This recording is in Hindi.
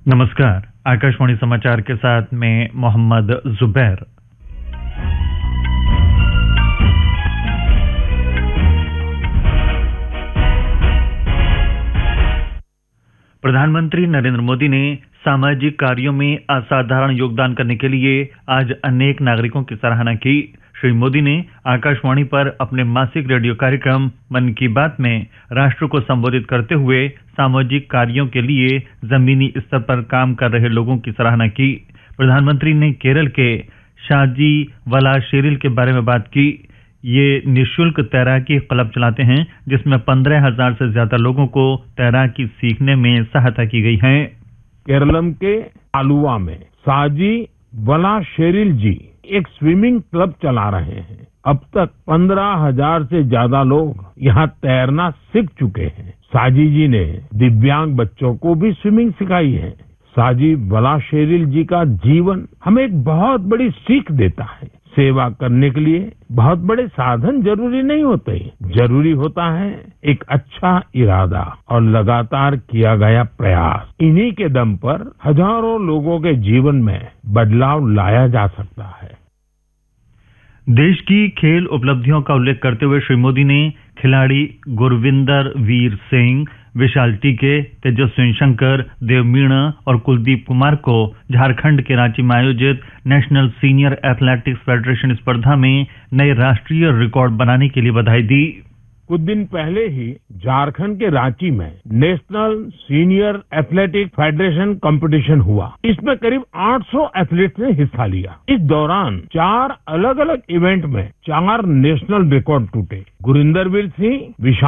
नमस्कार। आकाशवाणी समाचार के साथ मैं मोहम्मद जुबैर। प्रधानमंत्री नरेंद्र मोदी ने सामाजिक कार्यों में असाधारण योगदान करने के लिए आज अनेक नागरिकों की सराहना की। श्री मोदी ने आकाशवाणी पर अपने मासिक रेडियो कार्यक्रम मन की बात में राष्ट्र को संबोधित करते हुए सामाजिक कार्यों के लिए जमीनी स्तर पर काम कर रहे लोगों की सराहना की। प्रधानमंत्री ने केरल के शाजी वलाशेरिल के बारे में बात की। ये निःशुल्क तैराकी क्लब चलाते हैं, जिसमें 15,000 से ज्यादा लोगों को तैराकी सीखने में सहायता की गई है। केरलम के आलुवा में साजी वलाशेरिल जी एक स्विमिंग क्लब चला रहे हैं। अब तक 15,000 से ज्यादा लोग यहाँ तैरना सीख चुके हैं। साजी जी ने दिव्यांग बच्चों को भी स्विमिंग सिखाई है। साजी वलाशेरिल जी का जीवन हमें एक बहुत बड़ी सीख देता है। सेवा करने के लिए बहुत बड़े साधन जरूरी नहीं होते, जरूरी होता है एक अच्छा इरादा और लगातार किया गया प्रयास। इन्हीं के दम पर हजारों लोगों के जीवन में बदलाव लाया जा सकता है। देश की खेल उपलब्धियों का उल्लेख करते हुए श्री मोदी ने खिलाड़ी गुरविंदर वीर सिंह, विशाल टीके, तेजस्वी शंकर, देवमीणा और कुलदीप कुमार को झारखंड के रांची में आयोजित नेशनल सीनियर एथलेटिक्स फेडरेशन स्पर्धा में नए राष्ट्रीय रिकॉर्ड बनाने के लिए बधाई दी। कुछ दिन पहले ही झारखंड के रांची में national senior athletic federation competition हुआ। इसमें करीब 800 एथलीट्स ने हिस्सा लिया। इस दौरान 4 अलग अलग इवेंट में 4 नेशनल रिकॉर्ड टूटे। गुरिंदर वीर सिंह, विशाल